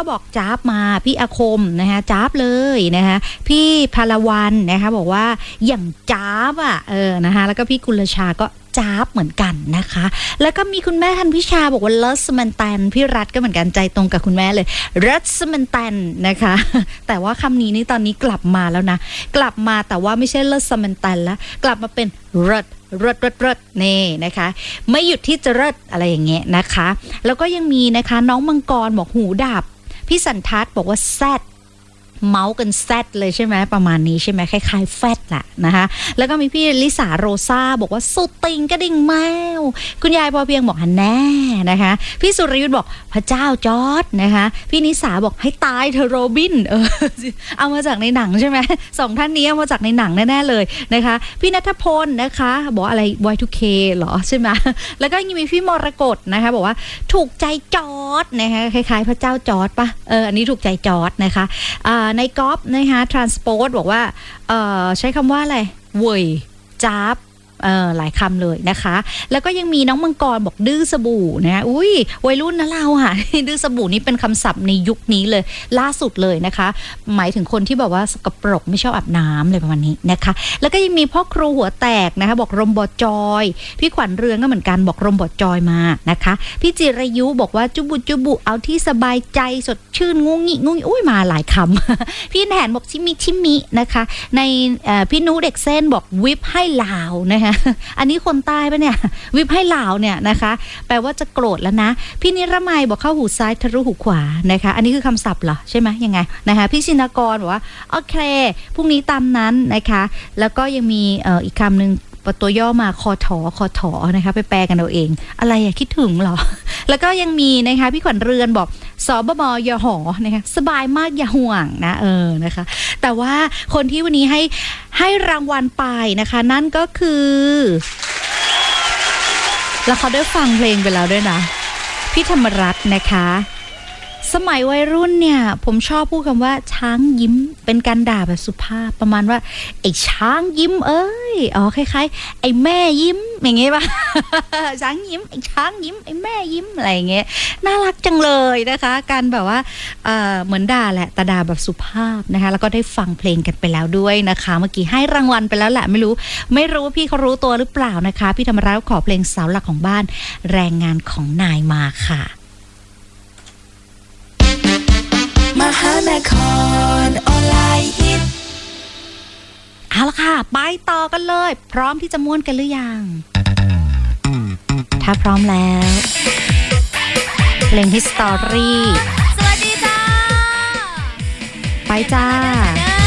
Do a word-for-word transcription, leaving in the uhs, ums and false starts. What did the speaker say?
บอกจ้าบมาพี่อาคมนะคะจ้าบเลยนะคะพี่พลวันนะคะบอกว่าอย่างจ้าบอ่ะเออนะคะแล้วก็พี่กุลชาก็จ้าบเหมือนกันนะคะแล้วก็มีคุณแม่ทันพิชาบอกว่าเลสมันแตนพี่รัฐก็เหมือนกันใจตรงกับคุณแม่เลยรัสมันแตนนะคะแต่ว่าคำนี้นี่ตอนนี้กลับมาแล้วนะกลับมาแต่ว่าไม่ใช่เลสมันแตนแล้วกลับมาเป็นรัดรดรดรดนี่นะคะไม่หยุดที่จะรดอะไรอย่างเงี้ยนะคะแล้วก็ยังมีนะคะน้องมังกรบอกหูดับพี่สันทัศน์บอกว่าแซดเมาส์กันแซดเลยใช่ไหมประมาณนี้ใช่ไหมคล้ายๆแฟดแหละนะคะแล้วก็มีพี่ลิสาโรซาบอกว่าสุดติงกระดิ่งแมวคุณยายพอเพียงบอกฮันแน่นะคะพี่สุรยุทธ์บอกพระเจ้าจอร์ดนะคะพี่นิสาบอกให้ตายเธอโรบินเออเอามาจากในหนังใช่ไหมสองท่านนี้เอามาจากในหนังแน่ๆเลยนะคะพี่ณัฐพลนะคะบอกอะไร วาย ทู เค เหรอใช่ไหมแล้วก็ยังมีพี่มรกตนะคะบอกว่าถูกใจจอร์ดนะคะคล้ายๆพระเจ้าจอร์ดปะเอออันนี้ถูกใจจอร์ดนะคะอ่าในก๊อฟนะคะ transport บอกว่าเอ่อใช้คำว่าอะไรเว่ยจ๊าบเอ่อหลายคำเลยนะคะแล้วก็ยังมีน้องมังกรบอกดื้อสบู่นะอุ้ยวัยรุ่นนะเราค่ะ ดื้อสบู่นี่เป็นคำศัพท์ในยุคนี้เลยล่าสุดเลยนะคะหมายถึงคนที่แบบว่าสกปรกไม่ชอบอาบน้ำอะไรประมาณนี้นะคะแล้วก็ยังมีพ่อครูหัวแตกนะคะบอกรมบอจอยพี่ขวัญเรืองก็เหมือนกันบอกรมบอจอยมานะคะพี่จิรายุบอกว่าจุบุจุบุเอาที่สบายใจสดชื่นงุ้งงิงุ้งอุ้ยมาหลายคำ พี่แหนบอกชิมิชิมินะคะในพี่นูเด็กเส้นบอกวิปให้ลาวนะคะอันนี้คนใต้ปะเนี่ยวิบให้ลาวเนี่ยนะคะแปลว่าจะโกรธแล้วนะพี่นิรมัยบอกเข้าหูซ้ายทะลุหูขวานะคะอันนี้คือคำศัพท์เหรอใช่ไหมยังไงนะคะพี่ชินกรบอกว่าโอเคพรุ่งนี้ตามนั้นนะคะแล้วก็ยังมีเอ่ออีกคำหนึ่งตัวย่อมาคอถอคอถอนะคะไปแปลกันเอาเองอะไรอะคิดถึงเหรอแล้วก็ยังมีนะคะพี่ขวัญเรือนบอกสบมยหอนะคะสบายมากอย่าห่วงนะเออนะคะแต่ว่าคนที่วันนี้ให้ให้รางวัลไปนะคะนั่นก็คือแล้วเขาได้ฟังเพลงไปแล้วด้วยนะพี่ธรรมรัตน์นะคะสมัยวัยรุ่นเนี่ยผมชอบพูดคำว่าช้างยิ้มเป็นการด่าแบบสุภาพประมาณว่าไอ้ช้างยิ้มเอ้ยอ๋อคล้ายๆไอ้แม่ยิ้มอย่างเงี้ยป่ะ ช้างยิ้มไอ้ช้างยิ้มไอ้แม่ยิ้มอะไรอย่างเงี้ยน่ารักจังเลยนะคะการแบบว่าเอ่อเหมือนด่าแหละแต่ด่าแบบสุภาพนะคะแล้วก็ได้ฟังเพลงกันไปแล้วด้วยนะคะเมื่อกี้ให้รางวัลไปแล้วแหละไม่รู้ไม่รู้ว่าพี่เขารู้ตัวหรือเปล่านะคะพี่ธรรมรัตน์ขอเพลงเสาหลักของบ้านแรงงานของนายมาค่ะมหานครออนไลน์ฮิตเอาละค่ะไปต่อกันเลยพร้อมที่จะม่วนกันหรือยังถ้าพร้อมแล้วเพลงฮิสตอรี่สวัสดีจ้าไปจ้า